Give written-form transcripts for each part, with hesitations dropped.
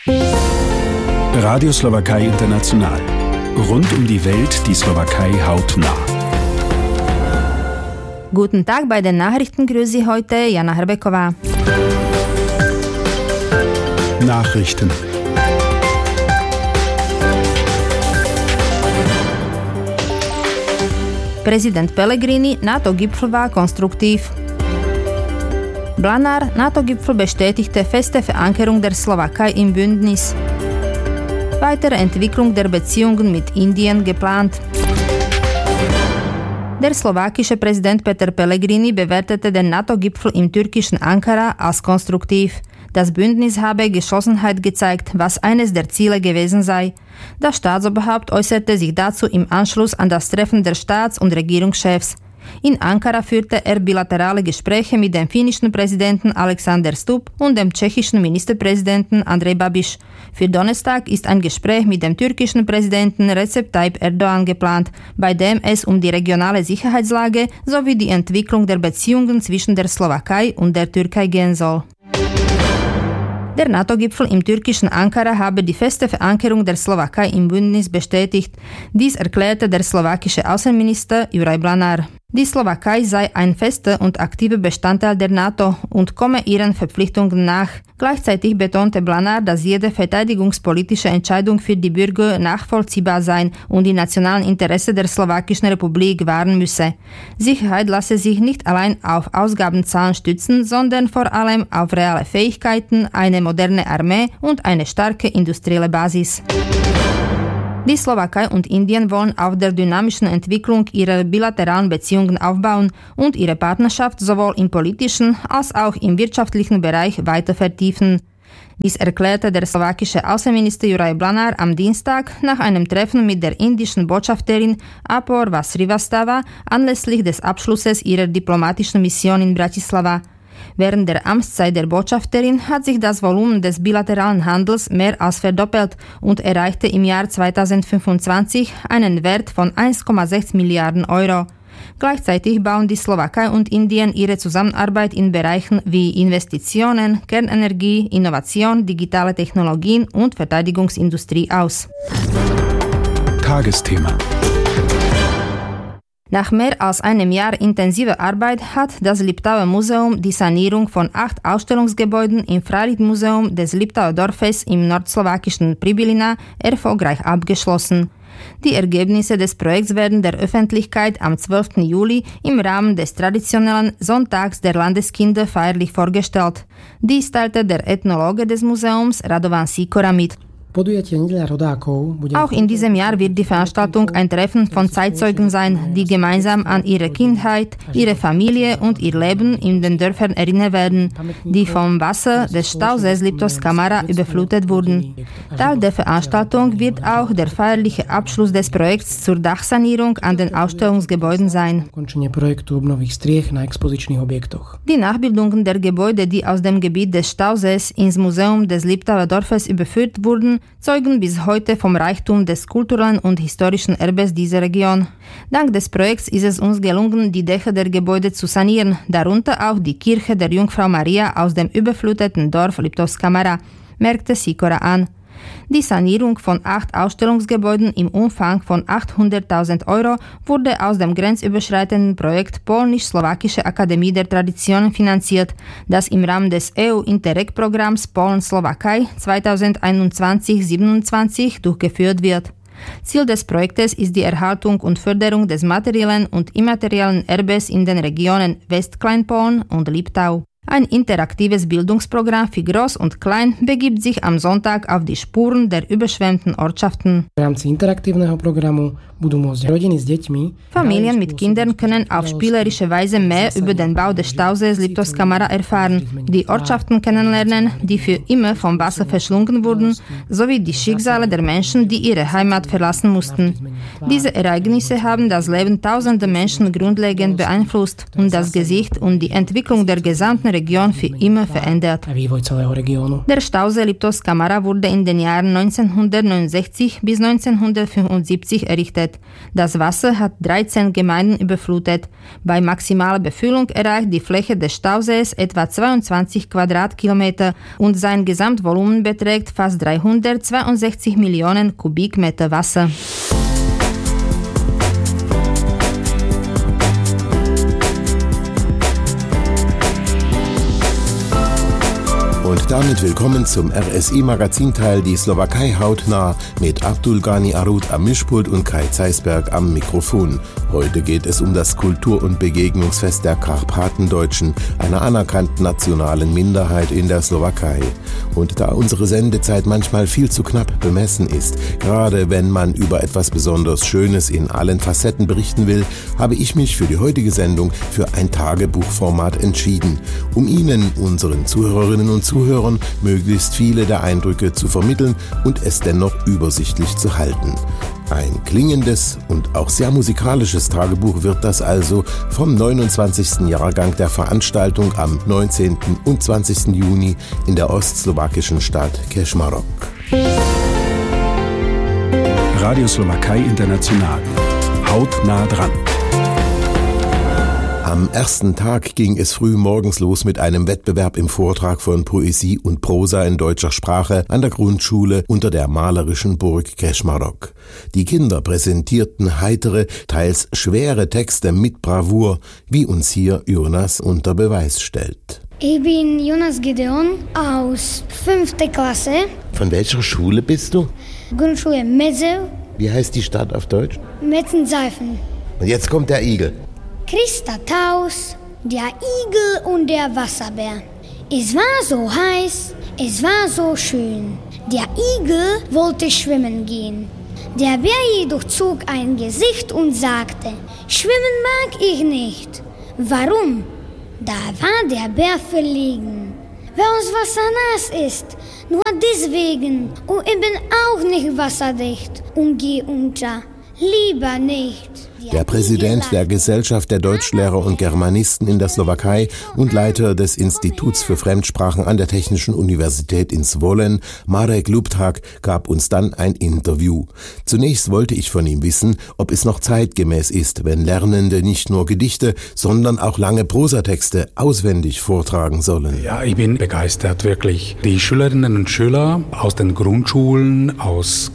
Radio Slowakei International. Rund um die Welt die Slowakei hautnah. Guten Tag, bei den Nachrichten grüße Sie heute Jana Hrbeková. Nachrichten. Präsident Pellegrini, NATO-Gipfel war konstruktiv. Blanár, NATO-Gipfel bestätigte feste Verankerung der Slowakei im Bündnis. Weitere Entwicklung der Beziehungen mit Indien geplant. Der slowakische Präsident Peter Pellegrini bewertete den NATO-Gipfel im türkischen Ankara als konstruktiv. Das Bündnis habe Geschlossenheit gezeigt, was eines der Ziele gewesen sei. Das Staatsoberhaupt äußerte sich dazu im Anschluss an das Treffen der Staats- und Regierungschefs. In Ankara führte er bilaterale Gespräche mit dem finnischen Präsidenten Alexander Stubb und dem tschechischen Ministerpräsidenten Andrej Babiš. Für Donnerstag ist ein Gespräch mit dem türkischen Präsidenten Recep Tayyip Erdogan geplant, bei dem es um die regionale Sicherheitslage sowie die Entwicklung der Beziehungen zwischen der Slowakei und der Türkei gehen soll. Der NATO-Gipfel im türkischen Ankara habe die feste Verankerung der Slowakei im Bündnis bestätigt. Dies erklärte der slowakische Außenminister Juraj Blanár. Die Slowakei sei ein fester und aktiver Bestandteil der NATO und komme ihren Verpflichtungen nach. Gleichzeitig betonte Blanár, dass jede verteidigungspolitische Entscheidung für die Bürger nachvollziehbar sein und die nationalen Interessen der Slowakischen Republik wahren müsse. Sicherheit lasse sich nicht allein auf Ausgabenzahlen stützen, sondern vor allem auf reale Fähigkeiten, eine moderne Armee und eine starke industrielle Basis. Die Slowakei und Indien wollen auf der dynamischen Entwicklung ihrer bilateralen Beziehungen aufbauen und ihre Partnerschaft sowohl im politischen als auch im wirtschaftlichen Bereich weiter vertiefen. Dies erklärte der slowakische Außenminister Juraj Blanár am Dienstag nach einem Treffen mit der indischen Botschafterin Apoorva Srivastava anlässlich des Abschlusses ihrer diplomatischen Mission in Bratislava. Während der Amtszeit der Botschafterin hat sich das Volumen des bilateralen Handels mehr als verdoppelt und erreichte im Jahr 2025 einen Wert von 1,6 Milliarden Euro. Gleichzeitig bauen die Slowakei und Indien ihre Zusammenarbeit in Bereichen wie Investitionen, Kernenergie, Innovation, digitale Technologien und Verteidigungsindustrie aus. Tagesthema. Nach mehr als einem Jahr intensiver Arbeit hat das Liptauer Museum die Sanierung von 8 Ausstellungsgebäuden im Freilichtmuseum des Liptauer Dorfes im nordslowakischen Pribilina erfolgreich abgeschlossen. Die Ergebnisse des Projekts werden der Öffentlichkeit am 12. Juli im Rahmen des traditionellen Sonntags der Landeskinder feierlich vorgestellt. Dies teilte der Ethnologe des Museums Radovan Sikora mit. Auch in diesem Jahr wird die Veranstaltung ein Treffen von Zeitzeugen sein, die gemeinsam an ihre Kindheit, ihre Familie und ihr Leben in den Dörfern erinnern werden, die vom Wasser des Stausees Liptovská Mara überflutet wurden. Teil der Veranstaltung wird auch der feierliche Abschluss des Projekts zur Dachsanierung an den Ausstellungsgebäuden sein. Die Nachbildungen der Gebäude, die aus dem Gebiet des Stausees ins Museum des Liptauer Dorfes überführt wurden, zeugen bis heute vom Reichtum des kulturellen und historischen Erbes dieser Region. Dank des Projekts ist es uns gelungen, die Dächer der Gebäude zu sanieren, darunter auch die Kirche der Jungfrau Maria aus dem überfluteten Dorf Liptovská Mara, merkte Sikora an. Die Sanierung von 8 Ausstellungsgebäuden im Umfang von 800.000 Euro wurde aus dem grenzüberschreitenden Projekt Polnisch-Slowakische Akademie der Traditionen finanziert, das im Rahmen des EU-Interreg-Programms Polen-Slowakei 2021-27 durchgeführt wird. Ziel des Projektes ist die Erhaltung und Förderung des materiellen und immateriellen Erbes in den Regionen Westkleinpolen und Liptau. Ein interaktives Bildungsprogramm für Groß und Klein begibt sich am Sonntag auf die Spuren der überschwemmten Ortschaften. Familien mit Kindern können auf spielerische Weise mehr über den Bau des Stausees Liptovská Mara erfahren, die Ortschaften kennenlernen, die für immer vom Wasser verschlungen wurden, sowie die Schicksale der Menschen, die ihre Heimat verlassen mussten. Diese Ereignisse haben das Leben tausender Menschen grundlegend beeinflusst und das Gesicht und die Entwicklung der gesamten Region für immer verändert. Der Stausee Liptovská Mara wurde in den Jahren 1969 bis 1975 errichtet. Das Wasser hat 13 Gemeinden überflutet. Bei maximaler Befüllung erreicht die Fläche des Stausees etwa 22 Quadratkilometer und sein Gesamtvolumen beträgt fast 362 Millionen Kubikmeter Wasser. Und damit willkommen zum RSI-Magazinteil Die Slowakei hautnah mit Abdulgani Arud am Mischpult und Kai Zeisberg am Mikrofon. Heute geht es um das Kultur- und Begegnungsfest der Karpatendeutschen, einer anerkannten nationalen Minderheit in der Slowakei. Und da unsere Sendezeit manchmal viel zu knapp bemessen ist, gerade wenn man über etwas besonders Schönes in allen Facetten berichten will, habe ich mich für die heutige Sendung für ein Tagebuchformat entschieden, um Ihnen, unseren Zuhörerinnen und Zuhörern, möglichst viele der Eindrücke zu vermitteln und es dennoch übersichtlich zu halten. Ein klingendes und auch sehr musikalisches Tagebuch wird das also vom 29. Jahrgang der Veranstaltung am 19. und 20. Juni in der ostslowakischen Stadt Kežmarok. Radio Slowakei International. Hautnah dran. Am ersten Tag ging es früh morgens los mit einem Wettbewerb im Vortrag von Poesie und Prosa in deutscher Sprache an der Grundschule unter der malerischen Burg Kežmarok. Die Kinder präsentierten heitere, teils schwere Texte mit Bravour, wie uns hier Jonas unter Beweis stellt. Ich bin Jonas Gideon aus 5. Klasse. Von welcher Schule bist du? Grundschule Medzew. Wie heißt die Stadt auf Deutsch? Metzenseifen. Und jetzt kommt der Igel. Christa Taus, der Igel und der Wasserbär. Es war so heiß, es war so schön. Der Igel wollte schwimmen gehen. Der Bär jedoch zog ein Gesicht und sagte, schwimmen mag ich nicht. Warum? Da war der Bär verlegen. Weil das Wasser nass ist, nur deswegen. Und ich bin auch nicht wasserdicht und geh unter. Lieber nicht. Der Präsident der Gesellschaft der Deutschlehrer und Germanisten in der Slowakei und Leiter des Instituts für Fremdsprachen an der Technischen Universität in Zvolen, Marek Luptak, gab uns dann ein Interview. Zunächst wollte ich von ihm wissen, ob es noch zeitgemäß ist, wenn Lernende nicht nur Gedichte, sondern auch lange Prosatexte auswendig vortragen sollen. Ja, ich bin begeistert, wirklich. Die Schülerinnen und Schüler aus den Grundschulen, aus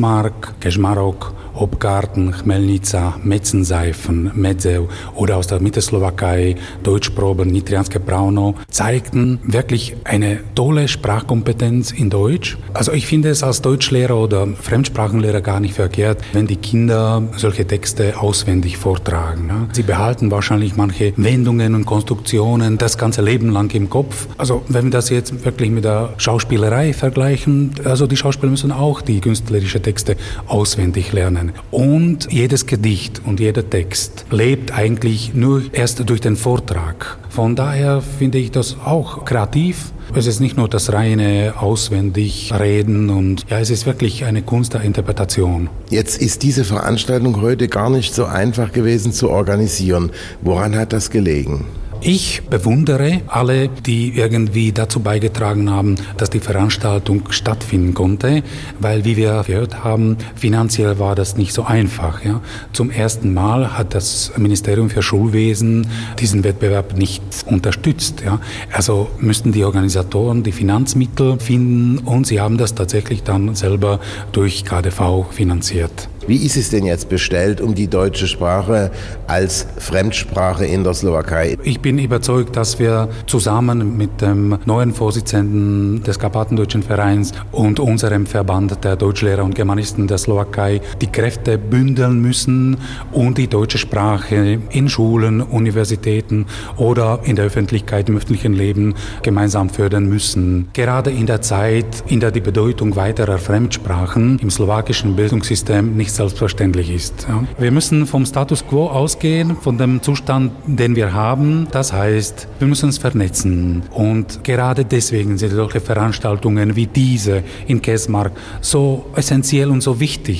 Kežmarok, Hopgarten, Chmelnica, Metzenseifen, Medzew oder aus der Mittelslowakei, Deutschprobe, Nitrianske Brauno, zeigten wirklich eine tolle Sprachkompetenz in Deutsch. Also ich finde es als Deutschlehrer oder Fremdsprachenlehrer gar nicht verkehrt, wenn die Kinder solche Texte auswendig vortragen. Sie behalten wahrscheinlich manche Wendungen und Konstruktionen das ganze Leben lang im Kopf. Also wenn wir das jetzt wirklich mit der Schauspielerei vergleichen, also die Schauspieler müssen auch die künstlerischen Texte auswendig lernen. Und jedes Gedicht und jeder Text lebt eigentlich nur erst durch den Vortrag. Von daher finde ich das auch kreativ. Es ist nicht nur das reine auswendig Reden und ja, es ist wirklich eine Kunst der Interpretation. Jetzt ist diese Veranstaltung heute gar nicht so einfach gewesen zu organisieren. Woran hat das gelegen? Ich bewundere alle, die irgendwie dazu beigetragen haben, dass die Veranstaltung stattfinden konnte, weil, wie wir gehört haben, finanziell war das nicht so einfach. Ja. Zum ersten Mal hat das Ministerium für Schulwesen diesen Wettbewerb nicht unterstützt. Ja. Also müssten die Organisatoren die Finanzmittel finden und sie haben das tatsächlich dann selber durch KdV finanziert. Wie ist es denn jetzt bestellt um die deutsche Sprache als Fremdsprache in der Slowakei? Ich bin überzeugt, dass wir zusammen mit dem neuen Vorsitzenden des Karpatendeutschen Vereins und unserem Verband der Deutschlehrer und Germanisten der Slowakei die Kräfte bündeln müssen und die deutsche Sprache in Schulen, Universitäten oder in der Öffentlichkeit, im öffentlichen Leben gemeinsam fördern müssen. Gerade in der Zeit, in der die Bedeutung weiterer Fremdsprachen im slowakischen Bildungssystem nicht selbstverständlich ist. Ja. Wir müssen vom Status quo ausgehen, von dem Zustand, den wir haben. Das heißt, wir müssen uns vernetzen. Und gerade deswegen sind solche Veranstaltungen wie diese in Kežmarok so essentiell und so wichtig.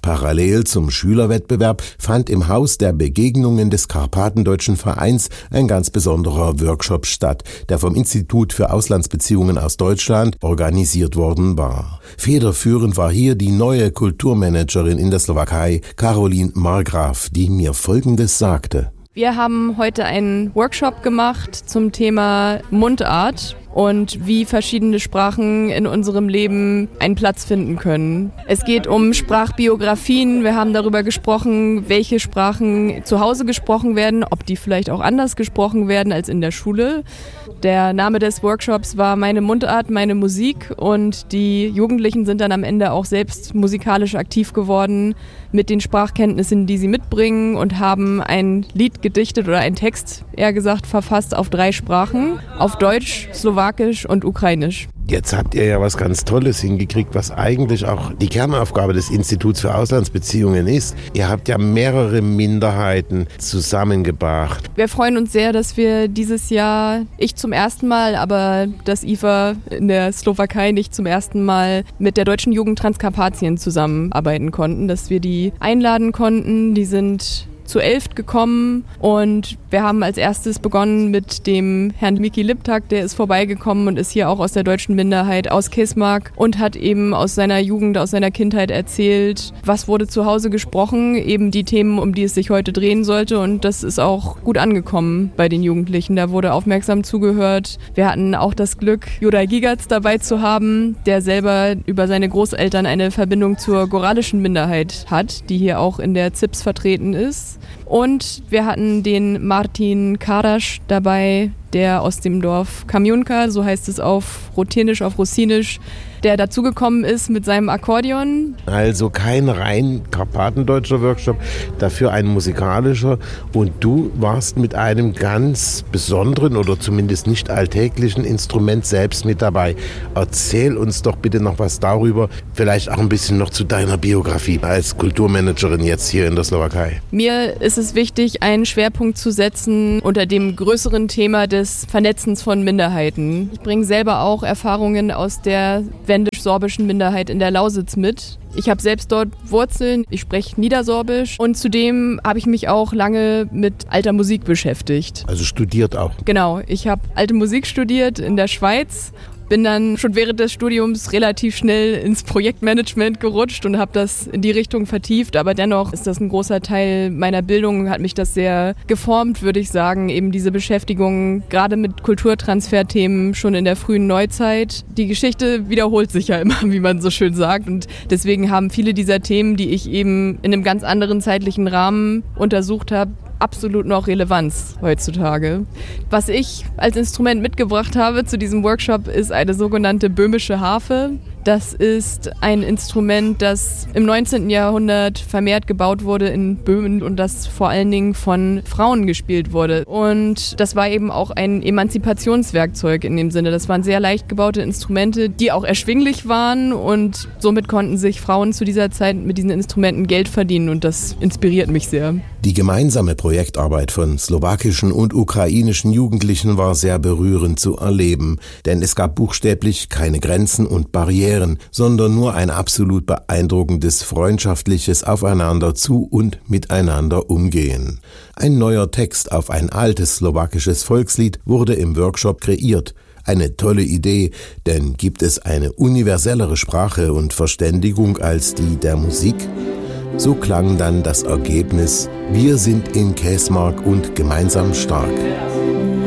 Parallel zum Schülerwettbewerb fand im Haus der Begegnungen des Karpatendeutschen Vereins ein ganz besonderer Workshop statt, der vom Institut für Auslandsbeziehungen aus Deutschland organisiert worden war. Federführend war hier die neue Kulturmanagerin in der Slowakei, Caroline Margraf, die mir Folgendes sagte. Wir haben heute einen Workshop gemacht zum Thema Mundart und wie verschiedene Sprachen in unserem Leben einen Platz finden können. Es geht um Sprachbiografien. Wir haben darüber gesprochen, welche Sprachen zu Hause gesprochen werden, ob die vielleicht auch anders gesprochen werden als in der Schule. Der Name des Workshops war Meine Mundart, meine Musik, und die Jugendlichen sind dann am Ende auch selbst musikalisch aktiv geworden mit den Sprachkenntnissen, die sie mitbringen, und haben ein Lied gedichtet oder einen Text, eher gesagt, verfasst auf 3 Sprachen, auf Deutsch, Slowakisch und Ukrainisch. Jetzt habt ihr ja was ganz Tolles hingekriegt, was eigentlich auch die Kernaufgabe des Instituts für Auslandsbeziehungen ist. Ihr habt ja mehrere Minderheiten zusammengebracht. Wir freuen uns sehr, dass wir dieses Jahr, ich zum ersten Mal, aber das IFA in der Slowakei nicht zum ersten Mal, mit der Deutschen Jugend Transkarpatien zusammenarbeiten konnten, dass wir die einladen konnten. Die sind zu 11 gekommen und wir haben als erstes begonnen mit dem Herrn Miki Liptak, der ist vorbeigekommen und ist hier auch aus der deutschen Minderheit aus Kesmark und hat eben aus seiner Jugend, aus seiner Kindheit erzählt, was wurde zu Hause gesprochen, eben die Themen, um die es sich heute drehen sollte, und das ist auch gut angekommen bei den Jugendlichen. Da wurde aufmerksam zugehört. Wir hatten auch das Glück, Juraj Gigac dabei zu haben, der selber über seine Großeltern eine Verbindung zur goralischen Minderheit hat, die hier auch in der ZIPS vertreten ist. Und wir hatten den Martin Karasch dabei, der aus dem Dorf Kamionka, so heißt es auf Ruthenisch, auf Russinisch, der dazugekommen ist mit seinem Akkordeon. Also kein rein karpatendeutscher Workshop, dafür ein musikalischer. Und du warst mit einem ganz besonderen oder zumindest nicht alltäglichen Instrument selbst mit dabei. Erzähl uns doch bitte noch was darüber, vielleicht auch ein bisschen noch zu deiner Biografie als Kulturmanagerin jetzt hier in der Slowakei. Mir ist es wichtig, einen Schwerpunkt zu setzen unter dem größeren Thema des Vernetzens von Minderheiten. Ich bringe selber auch Erfahrungen aus der wendisch-sorbischen Minderheit in der Lausitz mit. Ich habe selbst dort Wurzeln, ich spreche Niedersorbisch und zudem habe ich mich auch lange mit alter Musik beschäftigt. Also studiert auch? Genau, ich habe alte Musik studiert in der Schweiz. Bin dann schon während des Studiums relativ schnell ins Projektmanagement gerutscht und habe das in die Richtung vertieft. Aber dennoch ist das ein großer Teil meiner Bildung, hat mich das sehr geformt, würde ich sagen. Eben diese Beschäftigung gerade mit Kulturtransferthemen schon in der frühen Neuzeit. Die Geschichte wiederholt sich ja immer, wie man so schön sagt. Und deswegen haben viele dieser Themen, die ich eben in einem ganz anderen zeitlichen Rahmen untersucht habe, absolut noch Relevanz heutzutage. Was ich als Instrument mitgebracht habe zu diesem Workshop ist eine sogenannte böhmische Harfe. Das ist ein Instrument, das im 19. Jahrhundert vermehrt gebaut wurde in Böhmen und das vor allen Dingen von Frauen gespielt wurde. Und das war eben auch ein Emanzipationswerkzeug in dem Sinne. Das waren sehr leicht gebaute Instrumente, die auch erschwinglich waren und somit konnten sich Frauen zu dieser Zeit mit diesen Instrumenten Geld verdienen und das inspiriert mich sehr. Die gemeinsame Projektarbeit von slowakischen und ukrainischen Jugendlichen war sehr berührend zu erleben, denn es gab buchstäblich keine Grenzen und Barrieren, sondern nur ein absolut beeindruckendes freundschaftliches Aufeinander zu und miteinander umgehen. Ein neuer Text auf ein altes slowakisches Volkslied wurde im Workshop kreiert. Eine tolle Idee, denn gibt es eine universellere Sprache und Verständigung als die der Musik? So klang dann das Ergebnis: Wir sind in Kesmark und gemeinsam stark.